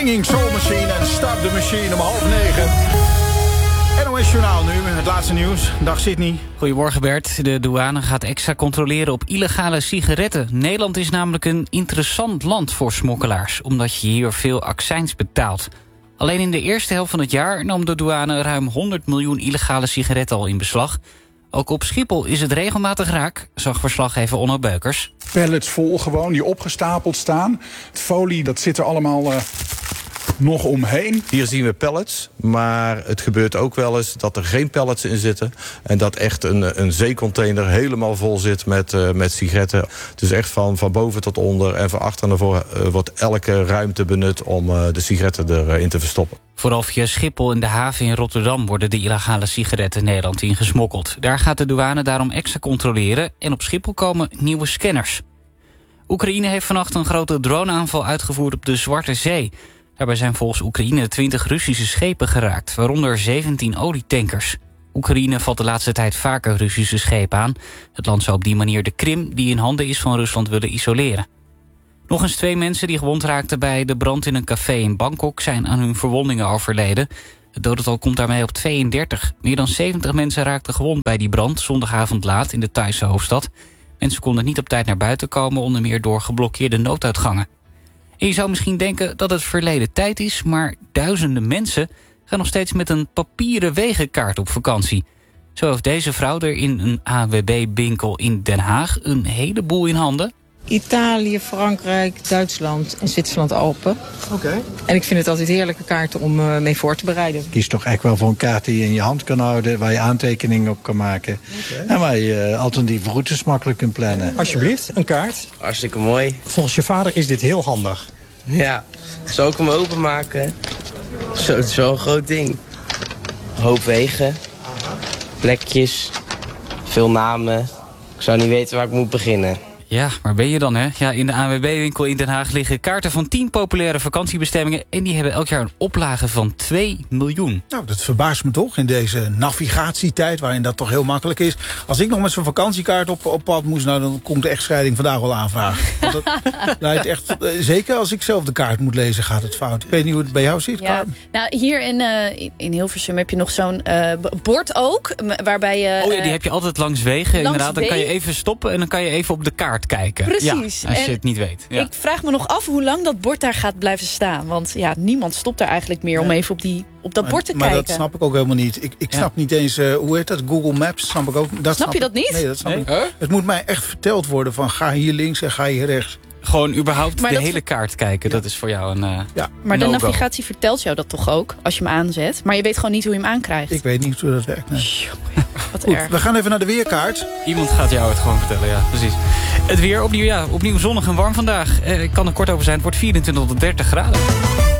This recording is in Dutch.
Swinging Soul Machine en Start the Machine om 8:30. NOS Journaal nu, het laatste nieuws. Dag Sydney. Goedemorgen Bert. De douane gaat extra controleren op illegale sigaretten. Nederland is namelijk een interessant land voor smokkelaars, omdat je hier veel accijns betaalt. Alleen in de eerste helft van het jaar nam de douane ruim 100 miljoen illegale sigaretten al in beslag. Ook op Schiphol is het regelmatig raak, zag verslaggever Onno Beukers. Pallets vol gewoon, die opgestapeld staan. Het folie, dat zit er allemaal nog omheen. Hier zien we pallets, maar het gebeurt ook wel eens dat er geen pallets in zitten. En dat echt een zeecontainer helemaal vol zit met sigaretten. Dus echt van boven tot onder en van achter naar voren wordt elke ruimte benut om de sigaretten erin te verstoppen. Vooral via Schiphol en de haven in Rotterdam worden de illegale sigaretten Nederland ingesmokkeld. Daar gaat de douane daarom extra controleren en op Schiphol komen nieuwe scanners. Oekraïne heeft vannacht een grote droneaanval uitgevoerd op de Zwarte Zee. Daarbij zijn volgens Oekraïne 20 Russische schepen geraakt, waaronder 17 olietankers. Oekraïne valt de laatste tijd vaker Russische schepen aan. Het land zou op die manier de Krim, die in handen is van Rusland, willen isoleren. Nog eens 2 mensen die gewond raakten bij de brand in een café in Bangkok zijn aan hun verwondingen overleden. Het dodental komt daarmee op 32. Meer dan 70 mensen raakten gewond bij die brand zondagavond laat in de Thaise hoofdstad. Mensen konden niet op tijd naar buiten komen, onder meer door geblokkeerde nooduitgangen. En je zou misschien denken dat het verleden tijd is, maar duizenden mensen gaan nog steeds met een papieren wegenkaart op vakantie. Zo heeft deze vrouw er in een ANWB-winkel in Den Haag een heleboel in handen. Italië, Frankrijk, Duitsland en Zwitserland Alpen. Oké. En ik vind het altijd heerlijke kaarten om mee voor te bereiden. Kies toch echt wel voor een kaart die je in je hand kan houden, waar je aantekeningen op kan maken. Okay. En waar je alternatieve routes makkelijk kunt plannen. Alsjeblieft, een kaart. Hartstikke mooi. Volgens je vader is dit heel handig. Ja, zal ik hem openmaken? Zo, het is wel een groot ding. Een hoop wegen, plekjes, veel namen. Ik zou niet weten waar ik moet beginnen. Ja, waar ben je dan, hè? Ja, in de ANWB-winkel in Den Haag liggen kaarten van 10 populaire vakantiebestemmingen en die hebben elk jaar een oplage van 2 miljoen. Nou, dat verbaast me toch in deze navigatietijd, waarin dat toch heel makkelijk is. Als ik nog met zo'n vakantiekaart op pad moest, nou, dan komt de echtscheiding vandaag wel aanvragen. Want dat lijkt echt, zeker als ik zelf de kaart moet lezen, gaat het fout. Ik weet niet hoe het bij jou zit, ja. Nou, hier in Hilversum heb je nog zo'n bord ook, waarbij je... Oh ja, die heb je altijd langs wegen, inderdaad. Dan kan je even stoppen en dan kan je even op de kaart kijken. Precies. Ja, als je het niet weet. Ja. Ik vraag me nog af hoe lang dat bord daar gaat blijven staan. Want ja, niemand stopt daar eigenlijk meer om even op dat bord te kijken. Maar dat snap ik ook helemaal niet. Ik snap niet eens, hoe heet dat? Google Maps snap ik ook. Snap je dat niet? Nee, dat snap ik. Het moet mij echt verteld worden van ga hier links en ga hier rechts. Gewoon überhaupt de hele kaart kijken, dat is voor jou een maar de navigatie vertelt jou dat toch ook, als je hem aanzet. Maar je weet gewoon niet hoe je hem aankrijgt. Ik weet niet hoe dat werkt. Nee. Wat Goed, erg. we gaan even naar de weerkaart. Iemand gaat jou het gewoon vertellen, ja, precies. Het weer opnieuw zonnig en warm vandaag. Ik kan er kort over zijn, het wordt 24 tot 30 graden.